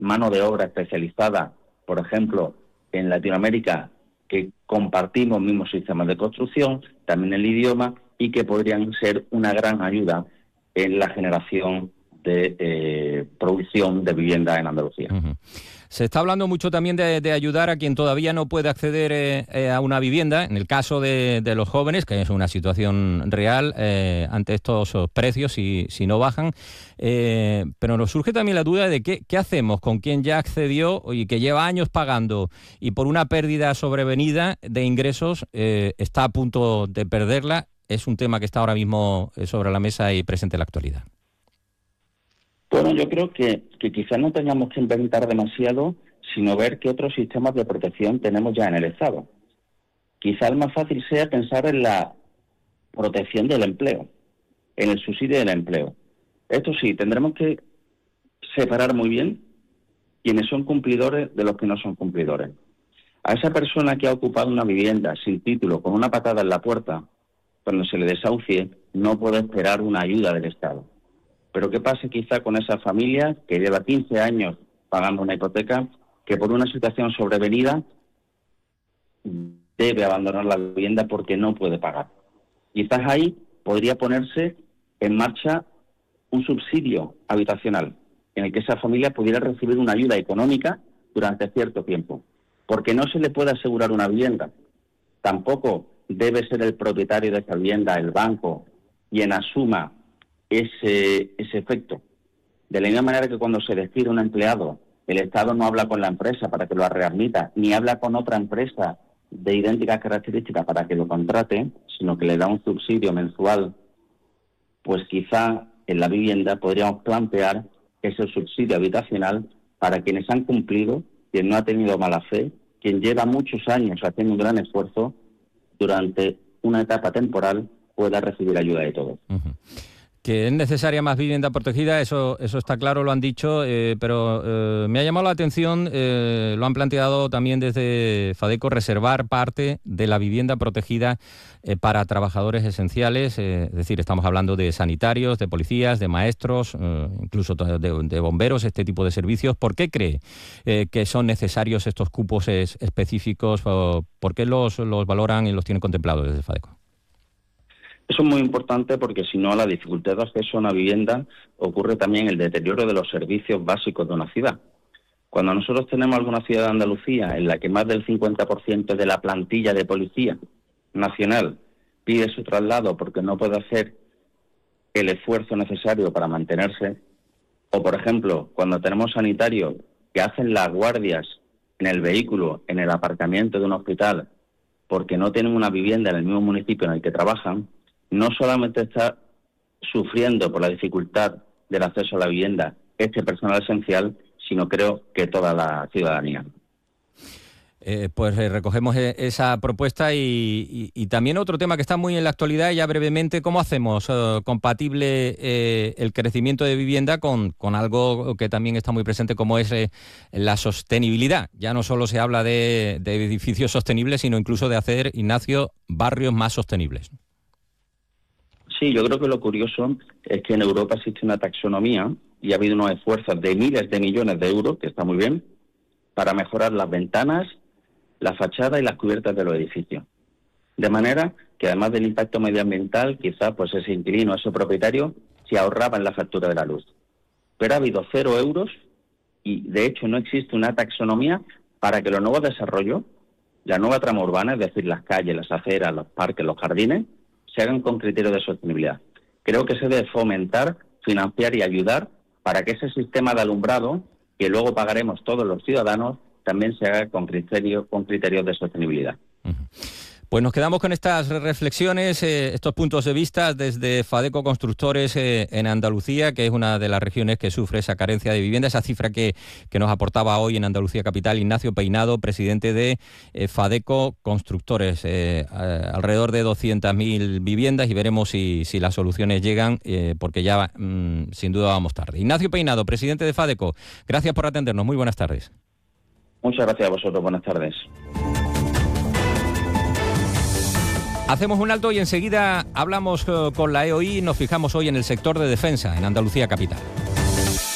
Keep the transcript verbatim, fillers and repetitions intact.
mano de obra especializada, por ejemplo, en Latinoamérica, que compartimos mismos sistemas de construcción, también el idioma, y que podrían ser una gran ayuda en la generación de eh, producción de vivienda en Andalucía. Uh-huh. Se está hablando mucho también de, de ayudar a quien todavía no puede acceder eh, eh, a una vivienda, en el caso de, de los jóvenes, que es una situación real eh, ante estos precios si, si no bajan. Eh, pero nos surge también la duda de qué, qué hacemos con quien ya accedió y que lleva años pagando y por una pérdida sobrevenida de ingresos eh, está a punto de perderla. Es un tema que está ahora mismo sobre la mesa y presente en la actualidad. Bueno, yo creo que, que quizás no tengamos que inventar demasiado, sino ver qué otros sistemas de protección tenemos ya en el Estado. Quizás más fácil sea pensar en la protección del empleo, en el subsidio del empleo. Esto sí, tendremos que separar muy bien quienes son cumplidores de los que no son cumplidores. A esa persona que ha ocupado una vivienda sin título, con una patada en la puerta, cuando se le desahucie, no puede esperar una ayuda del Estado. Pero ¿qué pasa quizá con esa familia que lleva quince años pagando una hipoteca, que por una situación sobrevenida debe abandonar la vivienda porque no puede pagar? Quizás ahí podría ponerse en marcha un subsidio habitacional en el que esa familia pudiera recibir una ayuda económica durante cierto tiempo, porque no se le puede asegurar una vivienda. Tampoco debe ser el propietario de esa vivienda, el banco, quien asuma ese, ese efecto. De la misma manera que cuando se despide un empleado, el Estado no habla con la empresa para que lo readmita, ni habla con otra empresa de idénticas características para que lo contrate, sino que le da un subsidio mensual, pues quizá en la vivienda podríamos plantear ese subsidio habitacional para quienes han cumplido, quien no ha tenido mala fe, quien lleva muchos años haciendo un gran esfuerzo, durante una etapa temporal pueda recibir ayuda de todos. Uh-huh. Que es necesaria más vivienda protegida, eso eso está claro, lo han dicho, eh, pero eh, me ha llamado la atención, eh, lo han planteado también desde Fadeco, reservar parte de la vivienda protegida eh, para trabajadores esenciales, eh, es decir, estamos hablando de sanitarios, de policías, de maestros, eh, incluso de, de bomberos, este tipo de servicios. ¿Por qué cree eh, que son necesarios estos cupos es, específicos? ¿Por qué los, los valoran y los tienen contemplados desde Fadeco? Eso es muy importante porque si no, la dificultad de acceso a una vivienda ocurre también el deterioro de los servicios básicos de una ciudad. Cuando nosotros tenemos alguna ciudad de Andalucía en la que más del cincuenta por ciento de la plantilla de policía nacional pide su traslado porque no puede hacer el esfuerzo necesario para mantenerse, o por ejemplo, cuando tenemos sanitarios que hacen las guardias en el vehículo, en el aparcamiento de un hospital, porque no tienen una vivienda en el mismo municipio en el que trabajan, no solamente está sufriendo por la dificultad del acceso a la vivienda este personal esencial, sino creo que toda la ciudadanía. Eh, pues eh, recogemos eh, esa propuesta y, y, y también otro tema que está muy en la actualidad, ya brevemente, ¿cómo hacemos eh, compatible eh, el crecimiento de vivienda con, con algo que también está muy presente como es eh, la sostenibilidad? Ya no solo se habla de, de edificios sostenibles, sino incluso de hacer, Ignacio, barrios más sostenibles. Sí, yo creo que lo curioso es que en Europa existe una taxonomía y ha habido unos esfuerzos de miles de millones de euros, que está muy bien, para mejorar las ventanas, la fachada y las cubiertas de los edificios. De manera que además del impacto medioambiental, quizás pues ese inquilino, ese propietario, se ahorraba en la factura de la luz. Pero ha habido cero euros y de hecho no existe una taxonomía para que los nuevos desarrollos, la nueva trama urbana, es decir, las calles, las aceras, los parques, los jardines, se hagan con criterios de sostenibilidad. Creo que se debe fomentar, financiar y ayudar para que ese sistema de alumbrado, que luego pagaremos todos los ciudadanos, también se haga con criterios, con criterios de sostenibilidad. Uh-huh. Pues nos quedamos con estas reflexiones, eh, estos puntos de vista desde Fadeco Constructores eh, en Andalucía, que es una de las regiones que sufre esa carencia de vivienda, esa cifra que, que nos aportaba hoy en Andalucía Capital Ignacio Peinado, presidente de eh, Fadeco Constructores. Eh, a, alrededor de doscientas mil viviendas y veremos si, si las soluciones llegan, eh, porque ya mmm, sin duda vamos tarde. Ignacio Peinado, presidente de Fadeco, gracias por atendernos. Muy buenas tardes. Muchas gracias a vosotros. Buenas tardes. Hacemos un alto y enseguida hablamos con la E O I y nos fijamos hoy en el sector de defensa en Andalucía Capital.